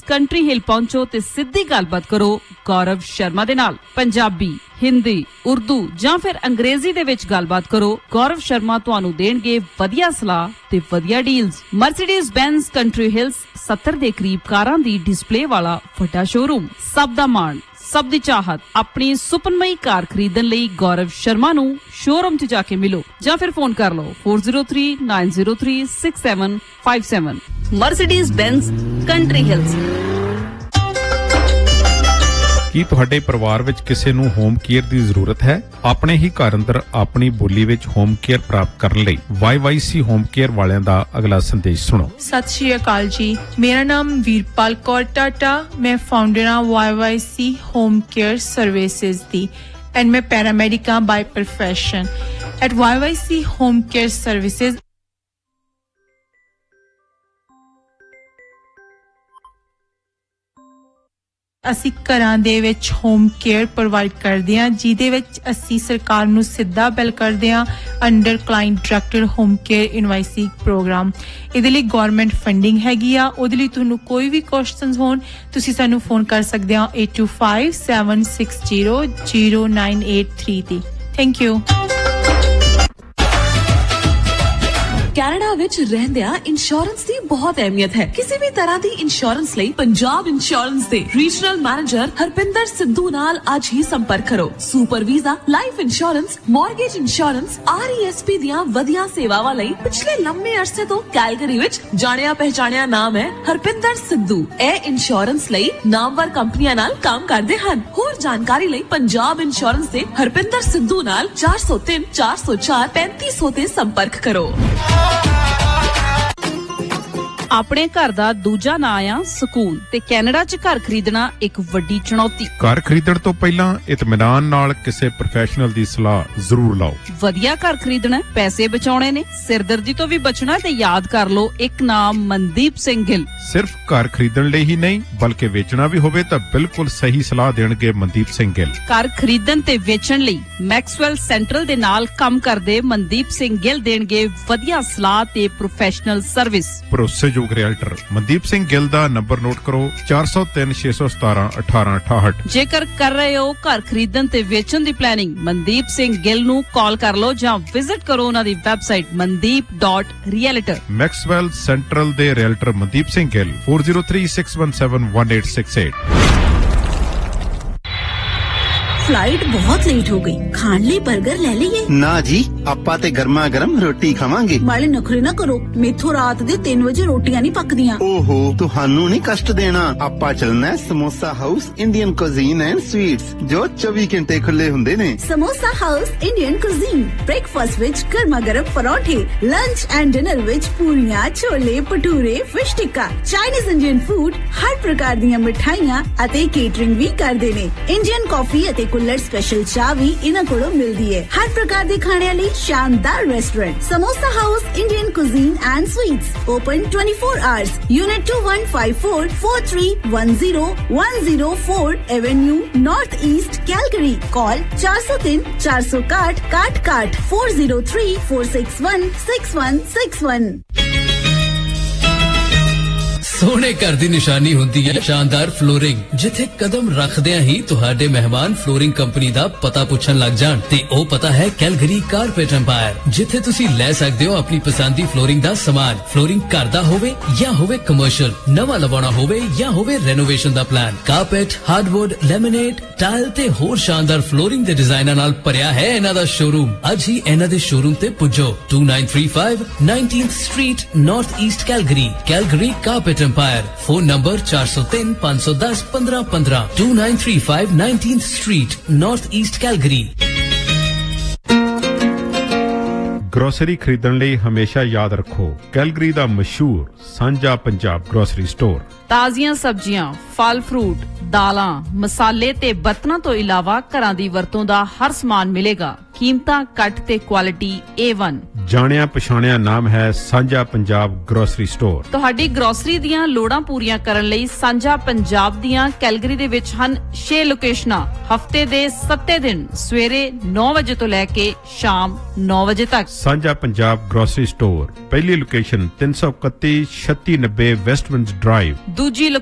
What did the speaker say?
Country ਹਿੱਲ ਪਹੁੰਚੋ ਤੇ ਸਿੱਧੀ ਗੱਲਬਾਤ ਕਰੋ ਗੌਰਵ ਸ਼ਰਮਾ ਦੇ ਨਾਲ। ਪੰਜਾਬੀ, ਹਿੰਦੀ, ਉਰਦੂ ਜਾਂ ਫਿਰ ਅੰਗਰੇਜ਼ੀ ਦੇ ਵਿੱਚ ਗੱਲਬਾਤ ਕਰੋ। ਗੌਰਵ ਸ਼ਰਮਾ ਤੁਹਾਨੂੰ ਦੇਣਗੇ ਵਧੀਆ ਸਲਾਹ ਤੇ ਵਧੀਆ ਡੀਲਸ। ਮਰਸੀਡੀਜ਼ ਬੈਂਜ਼ ਕੰਟਰੀ ਹਿਲਸ 70 ਦੇ ਕਰੀਬ ਕਾਰਾਂ ਦੀ ਡਿਸਪਲੇ ਵਾਲਾ ਵੱਡਾ ਸ਼ੋਰੂਮ। ਸਭ ਦਾ ਮਾਣ, ਸਭ ਦੀ ਚਾਹਤ। ਆਪਣੀ ਸੁਪਨਮਈ ਕਾਰ ਖਰੀਦਣ ਲਈ ਗੌਰਵ ਸ਼ਰਮਾ ਨੂੰ ਸ਼ੋਰੂਮ 'ਚ ਜਾ ਕੇ ਮਿਲੋ ਜਾਂ ਫਿਰ ਫੋਨ ਕਰ ਲਓ 4039036757। Mercedes ਬੈਂਜ਼ country Hills. ਕੀ ਤੁਹਾਡੇ ਪਰਿਵਾਰ ਵਿੱਚ ਕਿਸੇ ਨੂੰ ਹੋਮ ਕੇਅਰ ਦੀ ਜ਼ਰੂਰਤ ਹੈ? ਆਪਣੇ ਹੀ ਘਰ ਅੰਦਰ ਆਪਣੀ ਬੋਲੀ ਵਿੱਚ ਹੋਮ ਕੇਅਰ ਪ੍ਰਾਪਤ ਕਰਨ ਲਈ YYC ਹੋਮ ਕੇਅਰ ਵਾਲਿਆਂ ਦਾ ਅਗਲਾ ਸੰਦੇਸ਼ ਸੁਣੋ। ਸਤਿ ਸ਼੍ਰੀ ਅਕਾਲ ਜੀ, ਮੇਰਾ ਨਾਮ ਵੀਰਪਾਲ ਕੌਰ ਟਾਟਾ, ਮੈਂ ਫਾਊਂਡਰ ਹਾਂ YYC home care services the and ਮੈਂ ਪੈਰਾਮੈਡਿਕ ਹਾਂ by profession. At YYC home care services ਅਸੀਂ ਘਰਾਂ ਦੇ ਵਿੱਚ ਹੋਮ ਕੇਅਰ ਪ੍ਰੋਵਾਈਡ ਕਰਦੇ ਹਾਂ, ਜਿਹਦੇ ਵਿੱਚ ਅਸੀਂ ਸਰਕਾਰ ਨੂੰ ਸਿੱਧਾ ਬਿੱਲ ਕਰਦੇ ਹਾਂ under client directed home care ਇਨਵਾਇਸਿੰਗ programme. ਇਹਦੇ ਲਈ ਗਵਰਨਮੈਂਟ ਫੰਡਿੰਗ ਹੈਗੀ ਆ। ਉਹਦੇ ਲਈ ਤੁਹਾਨੂੰ ਕੋਈ ਵੀ ਕੁਐਸਚਨਸ ਹੋਣ ਤੁਸੀਂ ਸਾਨੂੰ ਫੋਨ ਕਰ ਸਕਦੇ ਹੋ 8257600983 ਤੇ। Thank you. ਕੈਨੇਡਾ ਵਿੱਚ ਰਹਿੰਦਿਆਂ ਇੰਸ਼ੋਰੈਂਸ ਦੀ ਬਹੁਤ ਅਹਿਮੀਅਤ ਹੈ। ਕਿਸੇ ਵੀ ਤਰ੍ਹਾਂ ਦੀ ਇੰਸ਼ੋਰੈਂਸ ਲਈ ਪੰਜਾਬ ਇੰਸ਼ੋਰੈਂਸ ਦੇ ਰੀਜਨਲ ਮੈਨੇਜਰ ਹਰਪਿੰਦਰ ਸਿੱਧੂ ਨਾਲ ਅੱਜ ਹੀ ਸੰਪਰਕ ਕਰੋ। Super visa, life insurance, mortgage insurance, RESP ਦੀਆਂ ਵਧੀਆ ਸੇਵਾਵਾਂ ਲਈ ਪਿਛਲੇ ਲੰਮੇ ਅਰਸੇ ਤੋਂ ਕੈਲਗਰੀ ਵਿੱਚ ਜਾਣਿਆ ਪਹਿਚਾਣਿਆ ਨਾਮ ਹੈ ਹਰਪਿੰਦਰ ਸਿੱਧੂ। ਇਹ ਇੰਸ਼ੋਰੈਂਸ ਲਈ ਨਾਮਵਰ ਕੰਪਨੀਆਂ ਨਾਲ ਕੰਮ ਕਰਦੇ ਹਨ। ਹੋਰ ਜਾਣਕਾਰੀ ਲਈ ਪੰਜਾਬ ਇੰਸ਼ੋਰੈਂਸ ਦੇ ਹਰਪਿੰਦਰ ਸਿੱਧੂ ਨਾਲ 4034043500 ਤੇ ਸੰਪਰਕ ਕਰੋ। ਆਪਣੇ ਘਰ ਦਾ ਦੂਜਾ ਨਾਂ ਆ ਸਕੂਨ ਤੇ ਕੈਨੇਡਾ 'ਚ ਘਰ ਖਰੀਦਣਾ ਇੱਕ ਵੱਡੀ ਚੁਣੌਤੀ। ਘਰ ਖਰੀਦਣ ਤੋਂ ਪਹਿਲਾਂ ਇਤਮਾਨਾਨ ਨਾਲ ਕਿਸੇ ਪ੍ਰੋਫੈਸ਼ਨਲ ਦੀ ਸਲਾਹ ਜ਼ਰੂਰ ਲਓ। ਵਧੀਆ ਘਰ ਖਰੀਦਣਾ, ਪੈਸੇ ਬਚਾਉਣੇ ਨੇ, ਸਿਰਦਰਦੀ ਤੋਂ ਵੀ ਬਚਣਾ ਤੇ ਯਾਦ ਕਰ ਲਓ ਇੱਕ ਨਾਮ ਮਨਦੀਪ ਸਿੰਘ ਗਿੱਲ। ਸਿਰਫ ਘਰ ਖਰੀਦਣ ਲਈ ਹੀ ਨਹੀਂ ਬਲਕਿ ਵੇਚਣਾ ਵੀ ਹੋਵੇ ਤਾਂ ਬਿਲਕੁਲ ਸਹੀ ਸਲਾਹ ਦੇਣਗੇ ਮਨਦੀਪ ਸਿੰਘ ਗਿੱਲ। ਘਰ ਖਰੀਦਣ ਤੇ ਵੇਚਣ ਲਈ ਮੈਕਸਵੈਲ ਸੈਂਟਰਲ ਦੇ ਨਾਲ ਕੰਮ ਕਰਦੇ ਮਨਦੀਪ ਸਿੰਘ ਗਿੱਲ ਦੇਣਗੇ ਵਧੀਆ ਸਲਾਹ ਤੇ ਪ੍ਰੋਫੈਸ਼ਨਲ ਸਰਵਿਸ। ਭਰੋਸੇਯੋਗ ਰੀਅਲਟਰ ਮਨਦੀਪ ਸਿੰਘ ਗਿੱਲ ਦਾ ਨੰਬਰ ਨੋਟ ਕਰੋ 4036171868। ਜੇਕਰ ਕਰ ਰਹੇ ਹੋ ਘਰ ਖਰੀਦਣ ਤੇ ਵੇਚਣ ਦੀ ਪਲੈਨਿੰਗ, ਮਨਦੀਪ ਸਿੰਘ ਗਿੱਲ ਨੂੰ ਕਾਲ ਕਰ ਲਓ ਜਾਂ ਵਿਜ਼ਿਟ ਕਰੋ ਉਹਨਾਂ ਦੀ ਵੈਬਸਾਈਟ mandeep.realtor। ਮੈਕਸਵੈਲ ਸੈਂਟਰਲ ਦੇ ਰੀਅਲਟਰ ਮਨਦੀਪ ਸਿੰਘ ਗਿੱਲ 4036171868। फ्लाइट बहुत लेट हो गई, खान ਲਈ 버ਗਰ ਲੈ ਲਈਏ? ਨਾ ਜੀ, ਆਪਾਂ ਤੇ ਗਰਮਾ ਗਰਮ ਰੋਟੀ ਖਾਵਾਂਗੇ। ਬਾਲੇ ਨਖਰੇ ਨਾ ਕਰੋ, ਮੇਥੋਂ ਰਾਤ ਦੇ 3 ਵਜੇ ਰੋਟੀਆਂ ਨਹੀਂ ਪੱਕਦੀਆਂ। ਓਹੋ, ਤੁਹਾਨੂੰ ਨਹੀਂ ਕਸ਼ਟ ਦੇਣਾ। ਆਪਾਂ ਚੱਲਣਾ ਹੈ samosa house Indian cuisine and sweets, ਜੋ 24 ਘੰਟੇ ਖੁੱਲੇ ਹੁੰਦੇ ਨੇ। Samosa house Indian cuisine breakfast ਵਿੱਚ ਗਰਮਾ ਗਰਮ ਪਰੌਂਠੇ, ਲੰਚ ਐਂਡ ਡਿਨਰ ਵਿੱਚ ਪੂਰੀਆਂ, ਛੋਲੇ ਭਟੂਰੇ, ਫਿਸ਼ ਟਿੱਕਾ, ਚਾਈਨੀਜ਼ ਇੰਡੀਅਨ ਫੂਡ, ਹਰ ਪ੍ਰਕਾਰ ਦੀਆਂ ਮਿਠਾਈਆਂ ਅਤੇ ਕੇਟਰਿੰਗ ਵੀ ਕਰਦੇ ਨੇ। ਇੰਡੀਅਨ ਕਾਫੀ ਅਤੇ ਕੁੱਲਰ ਸਪੈਸ਼ਲ ਚਾਹ ਵੀ ਇਹਨਾਂ ਕੋਲੋਂ ਮਿਲਦੀ ਹੈ। ਹਰ ਪ੍ਰਕਾਰ ਦੇ ਖਾਣਿਆਂ ਲਈ ਸ਼ਾਨਦਾਰ restaurant samosa house Indian cuisine and sweets, open 24 hours, Unit 2154 4310 Avenue, North East, Calgary. Call 403 461 61 403 461 6161। ਸੋਹਣੇ ਘਰ ਦੀ ਨਿਸ਼ਾਨੀ ਹੁੰਦੀ ਹੈ ਸ਼ਾਨਦਾਰ ਫਲੋਰਿੰਗ। ਜਿੱਥੇ ਕਦਮ ਰੱਖਦਿਆਂ ਹੀ ਤੁਹਾਡੇ ਮਹਿਮਾਨ ਫਲੋਰਿੰਗ ਕੰਪਨੀ ਦਾ ਪਤਾ ਪੁੱਛਣ ਲੱਗ ਜਾਣ ਤੇ ਉਹ ਪਤਾ ਹੈ ਕੈਲਗਰੀ ਕਾਰਪੇਟ ਐਮਪਾਇਰ, ਜਿੱਥੇ ਤੁਸੀਂ ਲੈ ਸਕਦੇ ਹੋ ਆਪਣੀ ਪਸੰਦ ਦੀ ਫਲੋਰਿੰਗ ਦਾ ਸਮਾਨ। ਫਲੋਰਿੰਗ ਘਰ ਦਾ ਹੋਵੇ ਜਾਂ ਹੋਵੇ ਕਮਰਸ਼ੀਅਲ, ਨਵਾਂ ਲਵਾਉਣਾ ਹੋਵੇ ਜਾਂ ਹੋਵੇ ਰੈਨੋਵੇਸ਼ਨ ਦਾ plan, carpet, hardwood, laminate, tile ਤੇ ਹੋਰ ਸ਼ਾਨਦਾਰ ਫਲੋਰਿੰਗ ਦੇ ਡਿਜ਼ਾਈਨਾਂ ਨਾਲ ਭਰਿਆ ਹੈ ਇਹਨਾਂ ਦਾ ਸ਼ੋਰੂਮ। ਅੱਜ ਹੀ ਇਹਨਾਂ ਦੇ ਸ਼ੋਰੂਮ ਤੇ ਪੁੱਜੋ 2935 19th Street, North East Calgary, Calgary Carpet Empire. Phone number 403 510 1515 2935 19th Street, North East Calgary. Grocery ਖਰੀਦਣ ਲਈ ਹਮੇਸ਼ਾ ਯਾਦ ਰੱਖੋ ਕੈਲਗਰੀ ਦਾ ਮਸ਼ਹੂਰ ਸਾਂਝਾ ਪੰਜਾਬ ਗਰੋਸਰੀ ਸਟੋਰ। ਤਾਜ਼ੀਆਂ ਸਬਜ਼ੀਆਂ, ਫਲ ਫਰੂਟ, ਦਾਲਾਂ, ਮਸਾਲੇ ਤੇ ਬਰਤਨਾਂ ਤੋਂ ਇਲਾਵਾ ਘਰਾਂ ਦੀ ਵਰਤੋਂ ਦਾ ਹਰ ਸਮਾਨ ਮਿਲੇਗਾ। ਕੀਮਤਾਂ ਘੱਟ ਤੇ ਕੁਆਲਿਟੀ A1। ਜਾਣਿਆ ਪਛਾਣਿਆ ਨਾਮ ਹੈ ਸਾਂਝਾ ਪੰਜਾਬ ਗਰੋਸਰੀ ਸਟੋਰ। ਤੁਹਾਡੀ ਗਰੋਸਰੀ ਦੀਆਂ ਲੋੜਾਂ ਪੂਰੀਆਂ ਕਰਨ ਲਈ ਸਾਂਝਾ ਪੰਜਾਬ ਦੀਆਂ ਕੈਲਗਰੀ ਦੇ ਵਿੱਚ ਹਨ 6 ਲੋਕੇਸ਼ਨਾਂ। ਹਫਤੇ ਦੇ 7 ਦਿਨ ਸਵੇਰੇ 9 ਵਜੇ ਤੋਂ ਲੈ ਕੇ ਸ਼ਾਮ 9 ਵਜੇ ਤੱਕ। ਸਾਂਝਾ ਪੰਜਾਬ ਗਰੋਸਰੀ ਸਟੋਰ, ਪਹਿਲੀ ਲੋਕੇਸ਼ਨ 331 3690 ਵੈਸਟਮਿੰਡ ਡਰਾਈਵ, ਦੂਜੀ